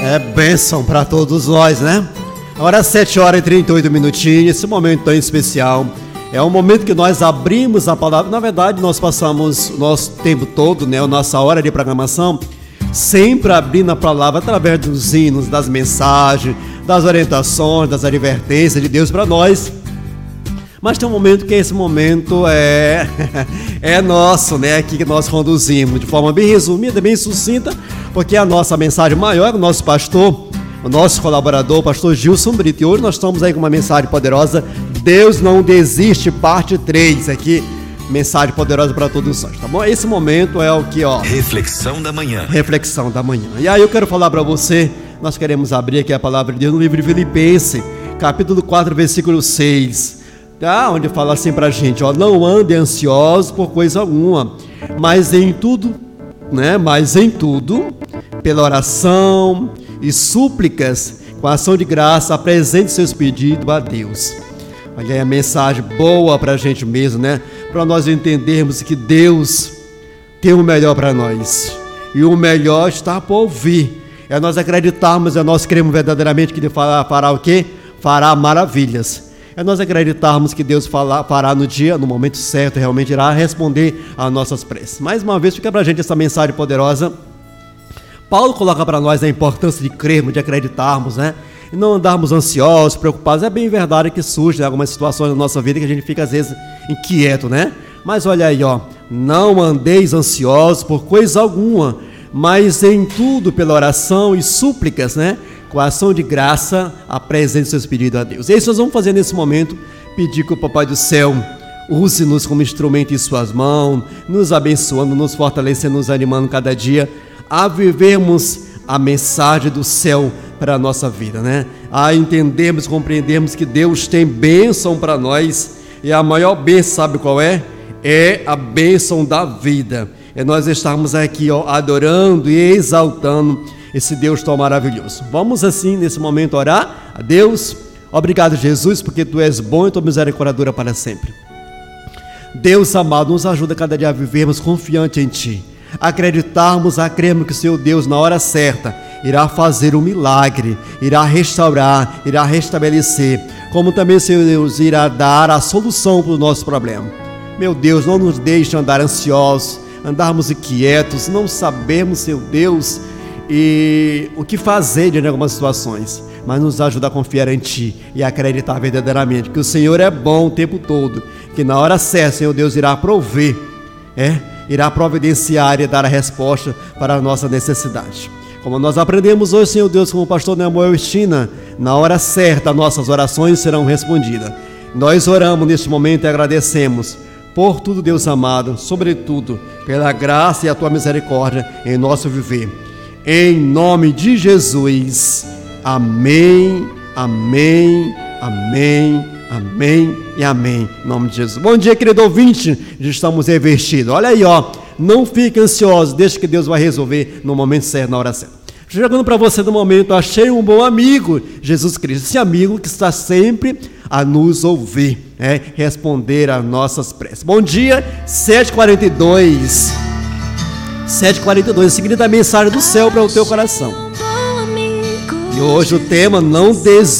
É bênção para todos nós, né? Agora 7h38, esse momento tão especial. É um momento que nós abrimos a palavra. Na verdade, nós passamos o nosso tempo todo, né? A nossa hora de programação, sempre abrindo a palavra através dos hinos, das mensagens, das orientações, das advertências de Deus para nós. Mas tem um momento que esse momento é nosso, né? Aqui que nós conduzimos de forma bem resumida, bem sucinta, porque a nossa mensagem maior é o nosso pastor, o nosso colaborador, o pastor Gilson Brito. E hoje nós estamos aí com uma mensagem poderosa, Deus não desiste, parte 3 aqui. Mensagem poderosa para todos nós, tá bom? Esse momento é o que, ó... Reflexão da manhã. Reflexão da manhã. E aí eu quero falar para você, nós queremos abrir aqui a palavra de Deus no livro de Filipenses, capítulo 4, versículo 6. Tá? Onde fala assim pra gente, ó, não andem ansiosos por coisa alguma, mas em tudo, né? Mas em tudo, pela oração e súplicas, com ação de graça, apresente seus pedidos a Deus. Olha aí a mensagem boa pra gente mesmo, né? Para nós entendermos que Deus tem o melhor para nós. E o melhor está por vir. É nós acreditarmos, é nós cremos verdadeiramente que Ele fará o quê? Fará maravilhas. É nós acreditarmos que Deus fará no momento certo, realmente irá responder às nossas preces. Mais uma vez, fica pra gente essa mensagem poderosa. Paulo coloca para nós a importância de crermos, de acreditarmos, né? E não andarmos ansiosos, preocupados. É bem verdade que surgem algumas situações na nossa vida que a gente fica às vezes inquieto, né? Mas olha aí, ó, não andeis ansiosos por coisa alguma, mas em tudo pela oração e súplicas, né? Com a ação de graça, apresente seus pedidos a Deus. É isso que nós vamos fazer nesse momento, pedir que o Papai do Céu use-nos como instrumento em suas mãos, nos abençoando, nos fortalecendo, nos animando cada dia a vivermos a mensagem do céu para a nossa vida, né? A entendermos, compreendermos que Deus tem bênção para nós, e a maior bênção, sabe qual é? É a bênção da vida. É nós estarmos aqui, ó, adorando e exaltando esse Deus tão maravilhoso. Vamos assim, nesse momento, orar a Deus. Obrigado, Jesus, porque Tu és bom e Tua misericórdia dura para sempre. Deus amado, nos ajuda cada dia a vivermos confiante em Ti, acreditarmos, cremos que o Senhor Deus, na hora certa, irá fazer um milagre, irá restaurar, irá restabelecer, como também o Senhor Deus irá dar a solução para o nosso problema. Meu Deus, não nos deixe andar ansiosos, andarmos inquietos, não sabemos, Senhor Deus, e o que fazer diante de algumas situações, mas nos ajuda a confiar em Ti e a acreditar verdadeiramente que o Senhor é bom o tempo todo, que na hora certa, Senhor Deus, irá prover, irá providenciar e dar a resposta para a nossa necessidade. Como nós aprendemos hoje, Senhor Deus, como o pastor Nemoel ensina, na hora certa nossas orações serão respondidas. Nós oramos neste momento e agradecemos por tudo, Deus amado, sobretudo pela graça e a Tua misericórdia em nosso viver. Em nome de Jesus, amém, amém, amém, amém e amém, em nome de Jesus. Bom dia, querido ouvinte, já estamos revestidos. Olha aí, ó, não fique ansioso, deixa que Deus vai resolver no momento certo, na hora certa. Jogando para você no momento, achei um bom amigo, Jesus Cristo, esse amigo que está sempre a nos ouvir, responder às nossas preces. Bom dia, 7h42. 7h42, em seguida a mensagem do céu para o teu coração. E hoje o tema, não desista.